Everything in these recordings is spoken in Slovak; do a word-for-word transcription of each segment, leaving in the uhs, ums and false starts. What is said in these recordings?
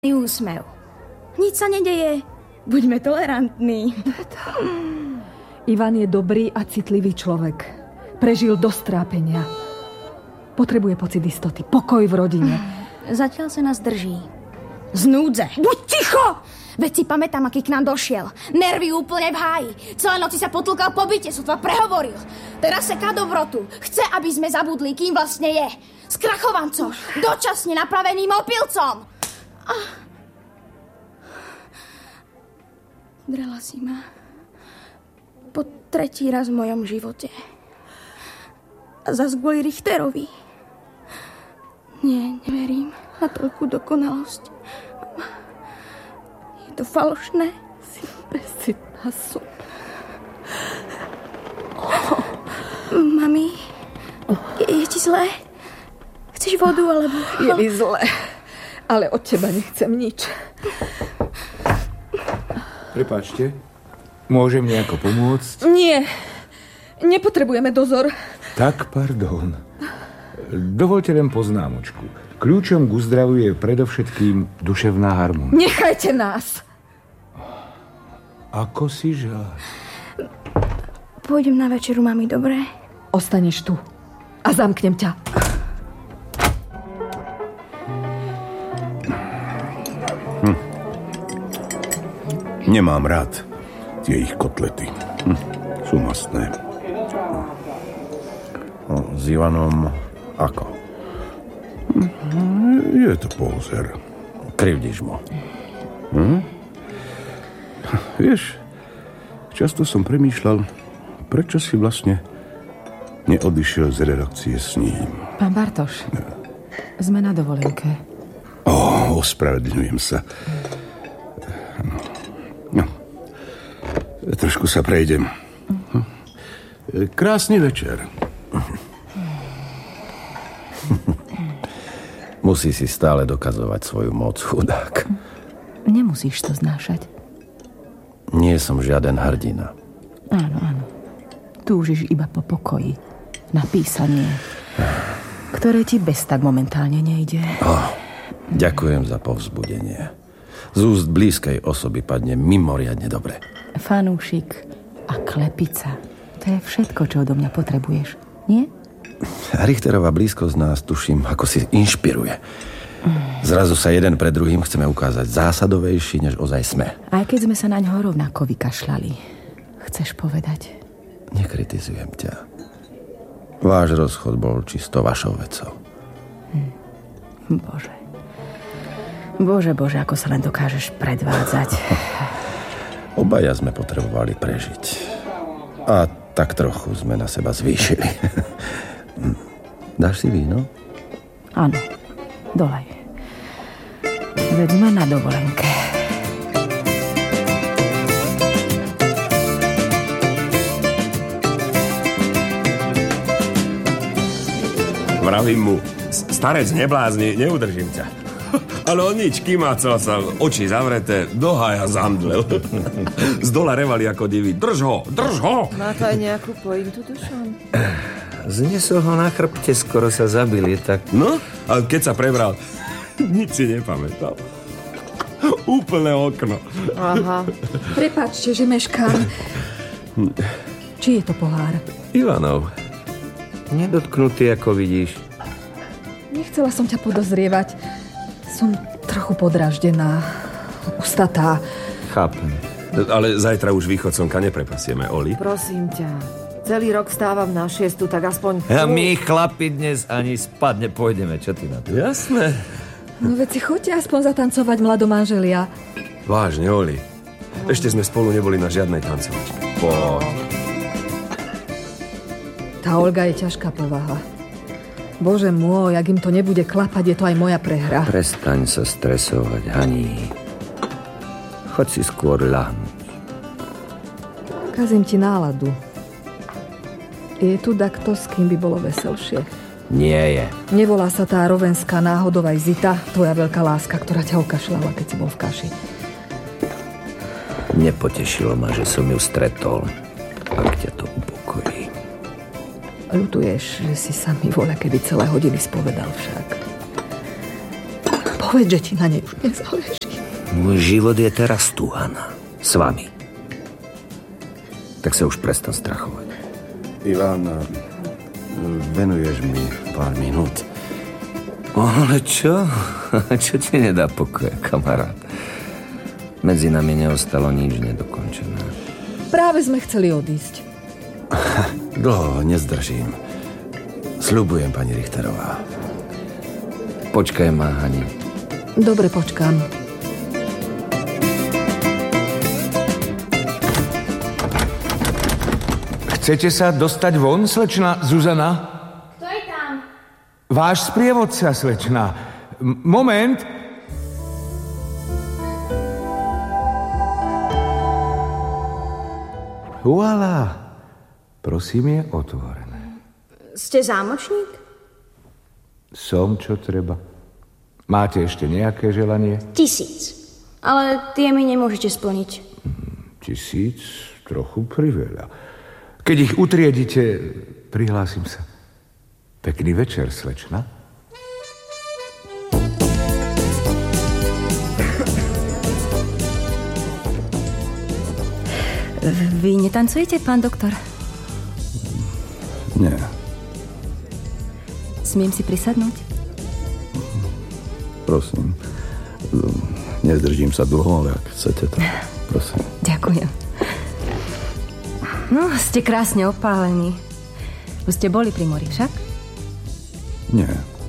úsmev. Nič sa nedeje. Buďme tolerantní. Ivan je dobrý a citlivý človek. Prežil dosť trápenia. Potrebuje pocit istoty, pokoj v rodine. Zatiaľ sa nás drží. Z núdze. Buď ticho! Veď si pamätám, aký k nám došiel. Nervy úplne v háji. Celé noci sa potlkal po byte, sotva prehovoril. Teraz seká dobrotu. Chce, aby sme zabudli, kým vlastne je. Skrachovancom. Dočasne napraveným opilcom. Ah. Drela si ma. Po tretí raz v mojom živote. A zas kvôli Richterovi. Nie, neverím na toľkú dokonalosť. Je to falošné. Si presitná som. Oh. Mami, je, je ti zlé? Chceš vodu, alebo... Je mi zlé, ale od teba nechcem nič. Prepáčte, môžem nejako pomôcť? Nie, nepotrebujeme dozor. Tak, pardon. Dovoľte len poznámočku. Kľúčom k uzdravu je predovšetkým duševná harmónia. Nechajte nás. Ako si želá? Pôjdem na večeru, mami, dobre? Ostaneš tu a zamknem ťa. Hm. Nemám rád tie ich kotlety. Hm. Sú mastné. No, s Ivanom ako? Hm. Je to pózer. Krivdíš mu. Hm? Vieš, často som premýšľal, prečo si vlastne neodišiel z redakcie s ním. Pán Bartoš, sme na dovolenke. Ó, ospravedlňujem sa. No. Trošku sa prejdem. Krásny večer. Musí si stále dokazovať svoju moc, chudák. Nemusíš to znášať. Nie som žiaden hrdina. Áno, áno. Túžiš iba po pokoji. Na písanie, ktoré ti bez tak momentálne nejde. Oh, ďakujem za povzbudenie. Z úst blízkej osoby padne mimoriadne dobre. Fanúšik a klepica. To je všetko, čo odo mňa potrebuješ, nie? Richterová blízkosť nás, tuším, ako si inšpiruje. Zrazu sa jeden pred druhým chceme ukázať zásadovejší, než ozaj sme. Aj keď sme sa na ňo rovnako vykašľali. Chceš povedať? Nekritizujem ťa. Váš rozchod bol čisto vašou vecou. Hm. Bože. Bože, bože, ako sa len dokážeš predvádzať. Obaja sme potrebovali prežiť. A tak trochu sme na seba zvýšili. Dáš si víno? Áno, dolej. Veď sme na dovolenke. Vravím mu, starec, neblázni, neudržím ťa. Ale on nič, kýmácal sa, oči zavreté, do hája zamdlel. Z dola revali ako divý. Drž ho, drž ho! Má to aj nejakú pointu, Dušan? Znesol ho na chrbte, skoro sa zabili, tak... No, a keď sa prebral, nič si nepamätal. Úplné okno. Aha. Prepáčte, že meškám. Či je to pohár? Ivanov. Nedotknutý, ako vidíš. Nechcela som ťa podozrievať. Som trochu podráždená, ustatá. Chápem. Ale zajtra už východ slnka neprepasieme, Oli. Prosím ťa. Celý rok stávam na šiestu, tak aspoň... A my, chlapi, dnes ani spať nepôjdeme. Čo ty na to? Jasné. No veď si choďte aspoň zatancovať, mladomanželia. Vážne, Oli. Ešte sme spolu neboli na žiadnej tancovačke. Poď. Tá Olga je ťažká povaha. Bože môj, ak im to nebude klapať, je to aj moja prehra. Prestaň sa stresovať, Haní. Choď si skôr ľahnúť. Kazím ti náladu. Je tu dakto, s kým by bolo veselšie? Nie je. Nevolá sa tá rovenská náhodou aj Zita, tvoja veľká láska, ktorá ťa okašľala, keď si bol v kaši. Nepotešilo ma, že som ju stretol. Ak ťa to upokojí. Ľutuješ, že si sa mi voľa kedy celé hodiny spovedal však. Povedz, že ti na nej už nezáleží. Môj život je teraz tu, Hanna. S vami. Tak sa už prestan strachovať. Ivan, venuješ mi pár minút? Ale čo? Čo ti nedá pokoja, kamarát? Medzi nami neostalo nič nedokončené. Práve sme chceli odísť. Dlho nezdržím. Sľubujem, pani Richterová. Počkaj ma, Hani. Dobre, počkám. Chcete sa dostať von, slečna Zuzana? Stoj tam. Váš sprievodca, slečna. M- moment. Voilà. Prosím, je otvorené. Ste zámočník? Som, čo treba. Máte ešte nejaké želanie? Tisíc. Ale tie mi nemôžete splniť. Tisíc? Trochu priveľa. Keď ich utriedite, prihlásim sa. Pekný večer, slečna. Vy netancujete, pán doktor? Nie. Smiem si prisadnúť? Prosím. Nezdržím sa dlho, ale ak chcete, tak prosím. Ďakujem. No, ste krásne opálení. Už ste boli pri mori, však? Nie.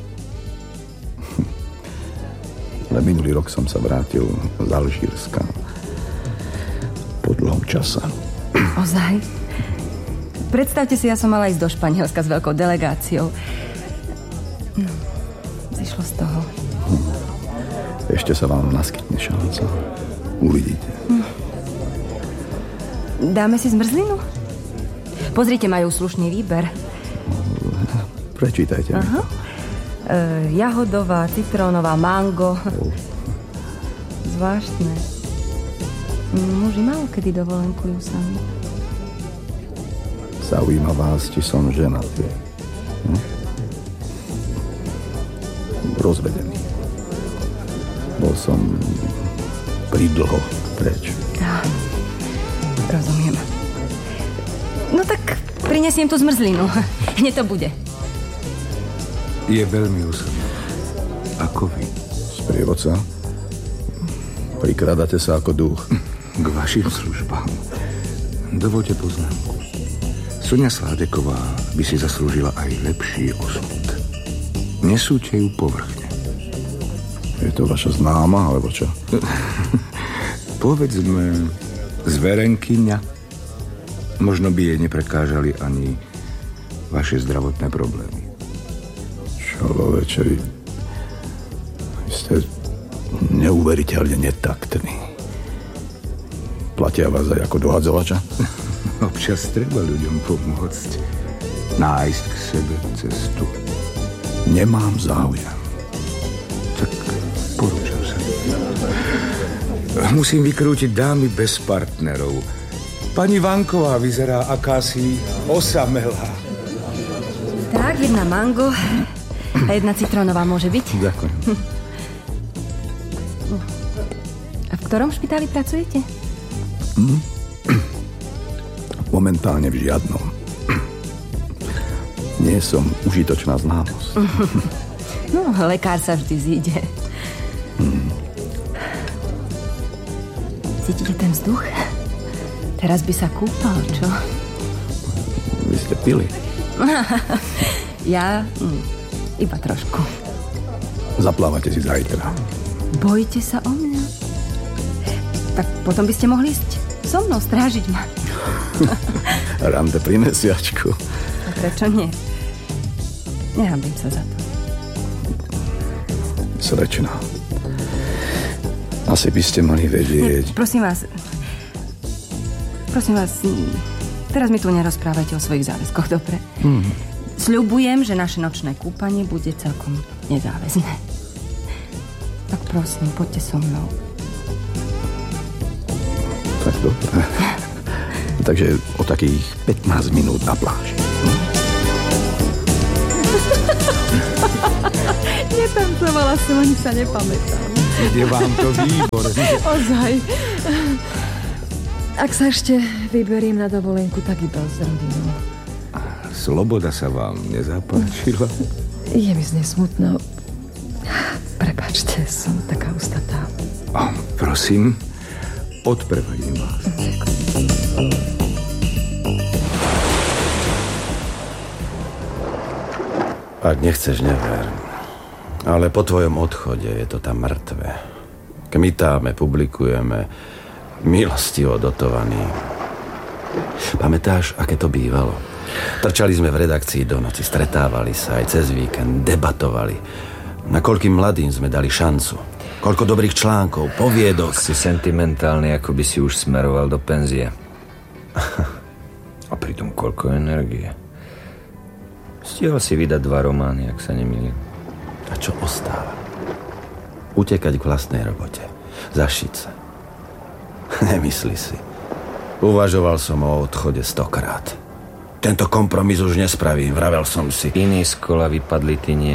Ale minulý rok som sa vrátil z Alžírska. Po dlhom čase. Ozaj? Predstavte si, ja som mala ísť do Španielska s veľkou delegáciou. No, zišlo z toho. Hm. Ešte sa vám naskytne šanca. Uvidíte. Hm. Dáme si zmrzlinu? Pozrite, majú slušný výber. Prečítajte mi. Aha. E, jahodová, citrónová, mango. Oh. Zvláštne. Muži málo kedy dovolenkujú sami. Zaujíma vás, či som ženatý. Hm? Rozvedený. Bol som pridlho preč. Ja, rozumiem. No tak prinesiem tú zmrzlinu. Hneď to bude. Je veľmi úsadný. Ako vy. Sprievodca? Prikrádate sa ako duch. K vašim službám. Dovoľte poznámku. Sonia Sládeková by si zaslúžila aj lepší osud. Nesúďte ju povrchne. Je to vaša známa, alebo čo? Povedzme, zverenkyňa. Možno by jej neprekážali ani vaše zdravotné problémy. Čo vo večeri? Vy ste neuveriteľne netaktní. Platia vás aj ako dohadzovača? Občas treba ľuďom pomôcť. Nájsť k sebe cestu. Nemám záujem. Tak porúčam sa. Musím vykrútiť dámy bez partnerov. Pani Vanková vyzerá akási osamelá. Tak, jedna mango a jedna citrónová môže byť. Ďakujem. A v ktorom špitáli pracujete? Hm? Momentálne v žiadnom. Nie som užitočná známosť. No, lekár sa vždy zíde. Hmm. Cítite ten vzduch? Teraz by sa kúpal, čo? Vy ste pili. Ja hm, iba trošku. Zaplávate si zajtra. Bojíte sa o mňa? Tak potom by ste mohli ísť so mnou strážiť ma. Rande pri mesiačku. A prečo nie? Nehambím sa za to. Slečna. Asi by ste mali vedieť. Nie, prosím vás. Prosím vás, teraz mi tu nerozprávajte o svojich záväzkoch, dobre? Hmm. Sľubujem, že naše nočné kúpanie bude celkom nezáväzné. Tak prosím, poďte so mnou. Tak dobre. Takže o takých pätnásť minút na pláži. Hm? Netancovala som, ani sa nepamätám. Ide vám to výborne. Ozaj. Ak sa ešte vyberiem na dovolenku, tak iba s rodinou. Sloboda sa vám nezapáčila? Je mi z nej smutno. Prepáčte, som taká ustatá. Oh, prosím, odprevadím vás. Ak nechceš, never. Ale po tvojom odchode je to tam mŕtve. Kmitáme, publikujeme, milostivo dotovaný. Pamätáš, aké to bývalo? Trčali sme v redakcii do noci, stretávali sa aj cez víkend, debatovali. Na koľkým mladým sme dali šancu. Koľko dobrých článkov, poviedok. Si sentimentálny, ako by si už smeroval do penzie. A pritom koľko energie. Stihol si vydať dva romány, ak sa nemýlim. A čo ostáva? Utekať k vlastnej robote. Zašiť sa. Nemysli si. Uvažoval som o odchode stokrát. Tento kompromis už nespravím, vravel som si. Iní z kola vypadli, ty nie.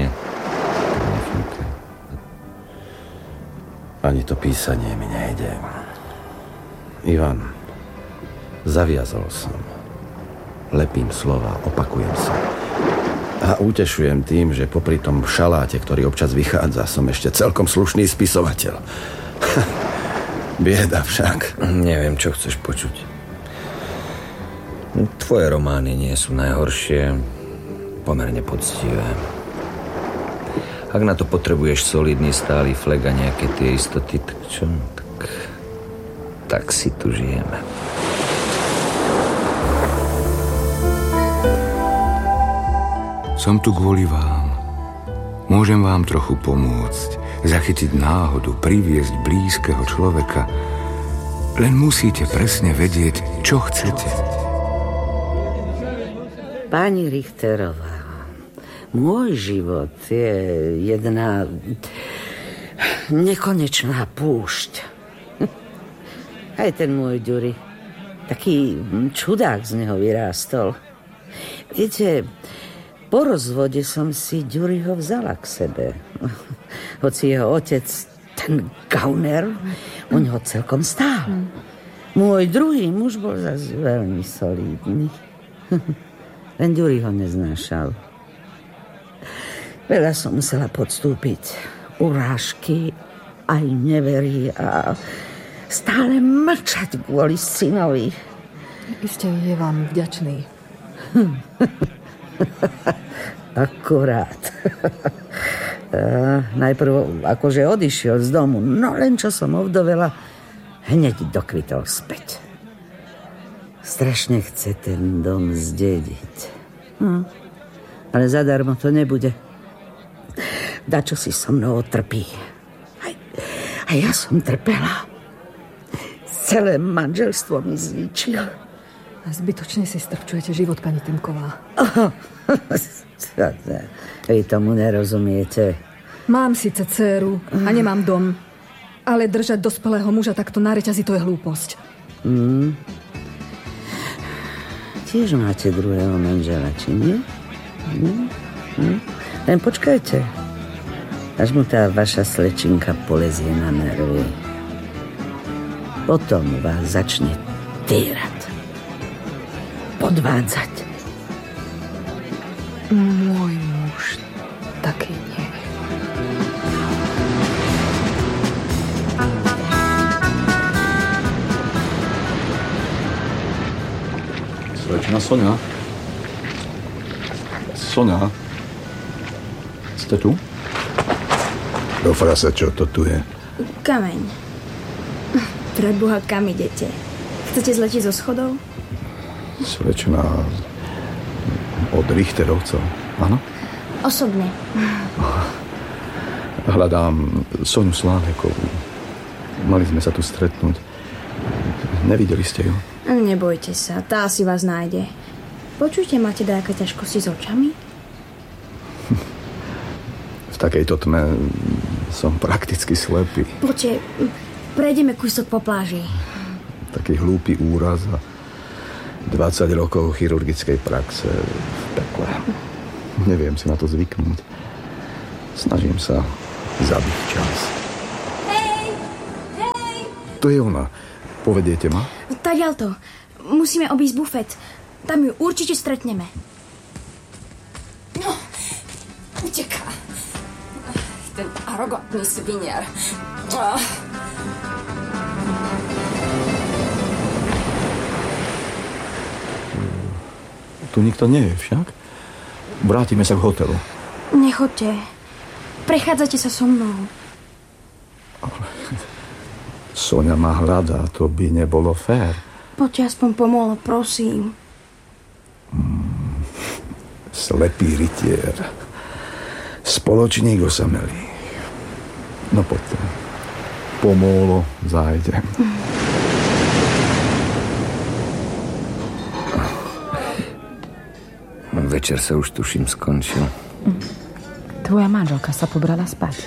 Ani to písanie mi nejde. Ivan, zaviazol som. Lepím slova, opakujem sa. A utešujem tým, že popri tom šaláte, ktorý občas vychádza, som ešte celkom slušný spisovateľ. Bieda však. Neviem, čo chceš počuť. Tvoje romány nie sú najhoršie, pomerne poctivé. Ak na to potrebuješ solidný stály flag a nejaké tie istoty, tak čo? Tak, tak si tu žijeme. Som tu kvôli vám. Môžem vám trochu pomôcť, zachytiť náhodu, priviesť blízkeho človeka. Len musíte presne vedieť, čo chcete. Pani Richterová, môj život je jedna nekonečná púšť. Aj ten môj Ďuri, taký čudák z neho vyrástol. Viete, po rozvode som si Ďuriho vzala k sebe. Hoci jeho otec, ten Gauner, on ho celkom stál. Môj druhý muž bol zase veľmi solidný. Len Ďuri ho neznášal. Veľa som musela podstúpiť. Urážky, aj neverí a stále mlčať kvôli synovi. Iste je vám vďačný. Akurát. Najprv akože odišiel z domu, no len čo som ovdovela, hneď dokvitol späť. Strašne chce ten dom zdediť. Hm. Ale zadarmo to nebude. Dačo si so mnou otrpí. Aj, a ja som trpela. Celé manželstvo mi zničil. A zbytočne si strpčujete život, pani Tymková. Oh, vy tomu nerozumiete. Mám síce dcéru a nemám dom, ale držať dospelého muža takto na reťazi, to je hlúposť. Mm. Tiež máte druhého manžela, či nie? Mm. Mm. Len počkajte, až mu tá vaša slečinka polezie na nervy. Potom vás začne týrať. Podvádzať. Môj muž taký nie. Slečna Soňa? Soňa? Ste tu? Do frasa, čo to tu je? Kameň. Preboha, kam idete? Chcete zletiť zo schodov? Slečna od Richterovcov, áno? Osobne. Hľadám Soňu Slávekovú. Mali sme sa tu stretnúť. Nevideli ste ju? Nebojte sa, tá si vás nájde. Počujte, máte dajaké ťažkosti s očami? V takejto tme som prakticky slepý. Poďte, prejdeme kúsok po pláži. Taký hlúpy úraz a dvadsať rokov chirurgickej praxe v pekle. Neviem si na to zvyknúť. Snažím sa zabiť čas. Hej! Hej! To je ona. Povediete ma? Tadiaľto. Musíme obísť bufet. Tam ju určite stretneme. No, uteká. Ten arogantný sviniar. Oh. Tu nikto nie je však. Vrátime sa k hotelu. Nechoďte. Prechádzate sa so mnou. Soňa ma hľadá, to by nebolo fér. Poďte aspoň pomôlo, prosím. Hmm, slepý rytier. Spoločník osamelý. No poďte. Pomôlo, zájdem. Večer sa už tuším skončil. Tvoja manželka sa pobrala spať.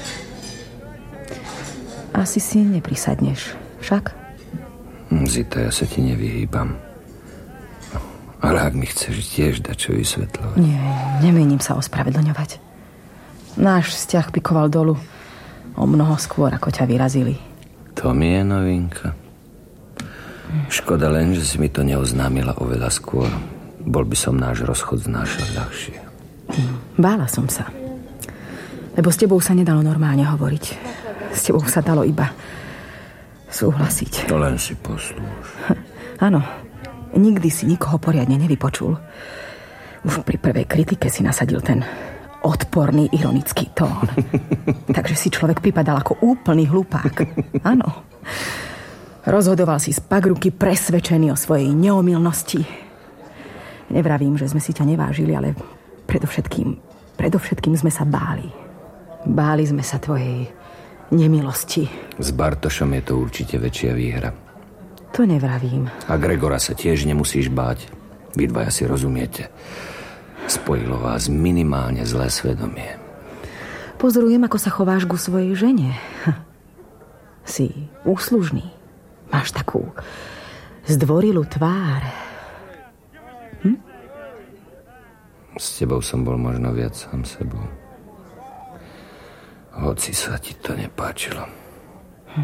Asi si neprisadneš, však? Zita, ja sa ti nevyhýbam. Ale ak mi chceš tiež dať čo vysvetľovať. Nie, nemienim sa ospravedlňovať. Náš vzťah pikoval dolu o mnoho skôr, ako ťa vyrazili. To mi je novinka. Škoda len, že si mi to neoznámila oveľa skôr. Bol by som náš rozchod znášal ľahšie. Bála som sa. Lebo s tebou sa nedalo normálne hovoriť. S tebou sa dalo iba súhlasiť. To len si poslúž. Áno, nikdy si nikoho poriadne nevypočul. Už pri prvej kritike si nasadil ten odporný, ironický tón. Takže si človek pripadal ako úplný hlupák. Áno. Rozhodoval si z pagruky presvedčený o svojej neomylnosti. Nevravím, že sme si ťa nevážili, ale predovšetkým, predovšetkým sme sa báli. Báli sme sa tvojej nemilosti. S Bartošom je to určite väčšia výhra. To nevravím. A Gregora sa tiež nemusíš báť. Vy dvaja si rozumiete. Spojilo vás minimálne zlé svedomie. Pozorujem, ako sa chováš ku svojej žene. Si úslužný. Máš takú zdvorilú tvár. Hm? S tebou som bol možno viac sám sebou. Hoci sa ti to nepáčilo. Hm.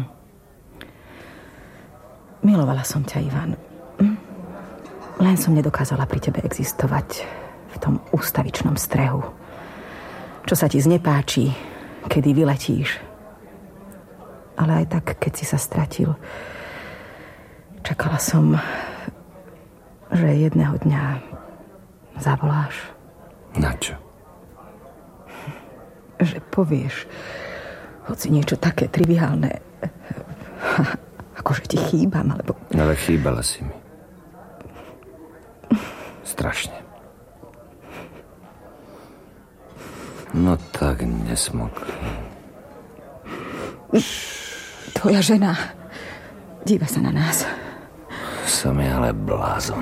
Milovala som ťa, Ivan. Hm? Len som nedokázala pri tebe existovať v tom ústavičnom strehu. Čo sa ti znepáči, kedy vyletíš. Ale aj tak, keď si sa stratil, čakala som, že jedného dňa zavoláš. Na čo? Že povieš, hoci niečo také triviálne, ako že ti chýbam, alebo... Ale chýbala si mi. Strašne. No tak nesmokni. Tvoja žena díva sa na nás. Som je ale blázon.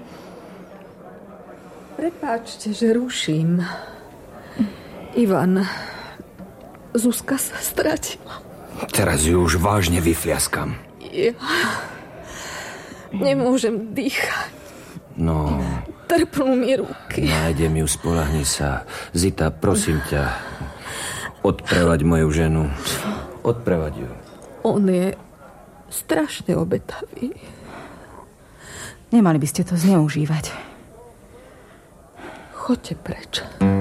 Prepáčte, že ruším. Ivan, Zuzka sa stratila. Teraz ju už vážne vyfliaskam. Ja nemôžem dýchať. No... Trpnú mi ruky. Nájdem ju, spolahni sa. Zita, prosím ťa, odprevať moju ženu. Odprevať ju. On je strašne obetavý. Nemali by ste to zneužívať. Choďte preč.